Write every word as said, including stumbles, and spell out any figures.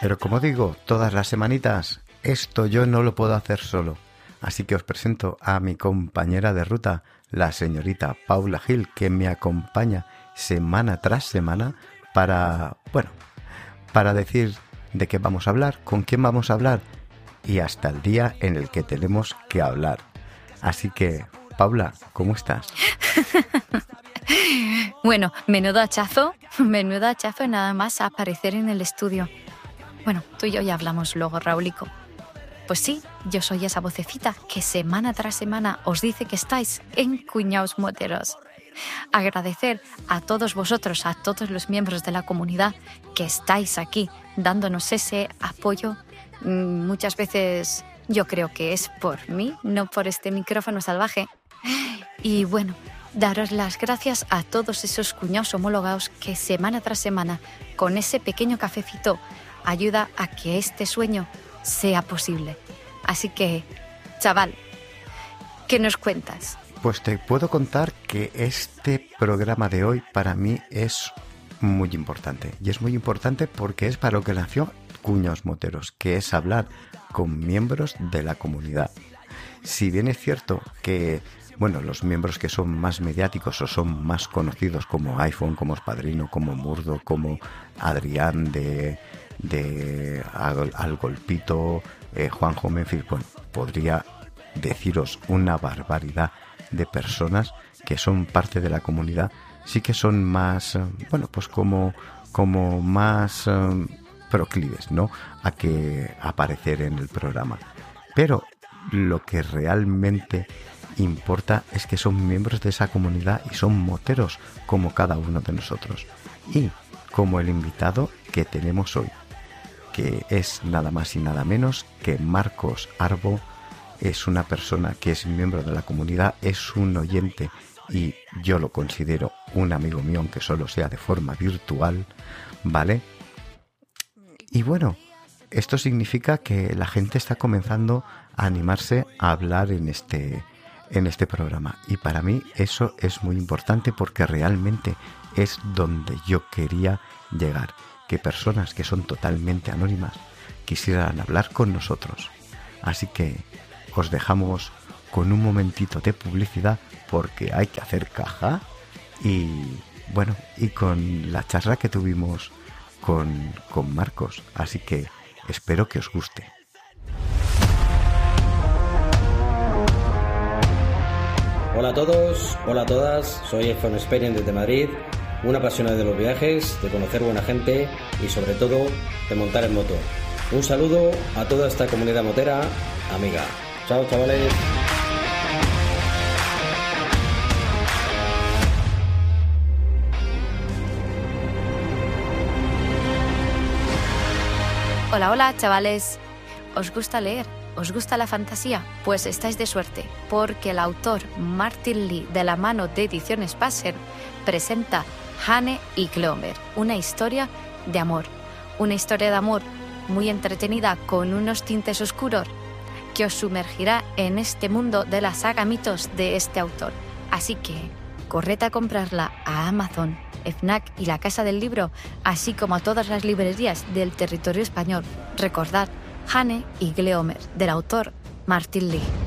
Pero como digo, todas las semanitas, esto yo no lo puedo hacer solo. Así que os presento a mi compañera de ruta, la señorita Paula Gil, que me acompaña semana tras semana para, bueno, para decir de qué vamos a hablar, con quién vamos a hablar y hasta el día en el que tenemos que hablar. Así que, Paula, ¿cómo estás? Bueno, menudo hachazo, menudo hachazo nada más aparecer en el estudio. Bueno, tú y yo ya hablamos luego, Raulico. Pues sí, yo soy esa vocecita que semana tras semana os dice que estáis en Cuñaos Moteros. Agradecer a todos vosotros, a todos los miembros de la comunidad que estáis aquí dándonos ese apoyo. Muchas veces yo creo que es por mí, no por este micrófono salvaje. Y bueno, daros las gracias a todos esos cuñaos homologados que semana tras semana, con ese pequeño cafecito, ayuda a que este sueño sea posible. Así que, chaval, ¿qué nos cuentas? Pues te puedo contar que este programa de hoy para mí es muy importante. Y es muy importante porque es para lo que nació Cuñaos Moteros, que es hablar con miembros de la comunidad. Si bien es cierto que, bueno, los miembros que son más mediáticos o son más conocidos como iPhone, como Padrino, como Murdo, como Adrián de, de Al, Al Golpito, eh, Juanjo Memphis, bueno, podría deciros una barbaridad de personas que son parte de la comunidad, sí que son más, bueno, pues como, como más um, proclives, ¿no?, a que aparecer en el programa. Pero lo que realmente importa es que son miembros de esa comunidad y son moteros como cada uno de nosotros. Y como el invitado que tenemos hoy, que es nada más y nada menos que Marcos Arbo. Es una persona que es miembro de la comunidad, es un oyente y yo lo considero un amigo mío, aunque solo sea de forma virtual, ¿vale? Y bueno, esto significa que la gente está comenzando a animarse a hablar en este, en este programa. Y para mí eso es muy importante porque realmente es donde yo quería llegar. Que personas que son totalmente anónimas quisieran hablar con nosotros. Así que os dejamos con un momentito de publicidad porque hay que hacer caja y bueno, y con la charla que tuvimos con, con Marcos, así que espero que os guste. Hola a todos, hola a todas, soy iPhone Experience desde Madrid, un apasionado de los viajes, de conocer buena gente y sobre todo de montar en moto. Un saludo a toda esta comunidad motera amiga. Chao, chavales. Hola, hola, chavales. ¿Os gusta leer? ¿Os gusta la fantasía? Pues estáis de suerte, porque el autor Martin Lee, de la mano de Ediciones Passer, presenta Hane y Gleomer, una historia de amor. Una historia de amor muy entretenida con unos tintes oscuros que os sumergirá en este mundo de la saga mitos de este autor. Así que corred a comprarla a Amazon, FNAC y la Casa del Libro, así como a todas las librerías del territorio español. Recordad, Hane y Gleomer, del autor Martin Lee.